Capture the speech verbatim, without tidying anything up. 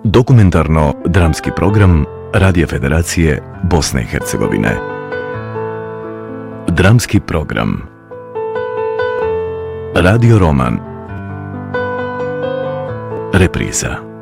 Dokumentarno-dramski program Radio Federacije Bosne i Hercegovine. Dramski program Radio Roman. Repriza.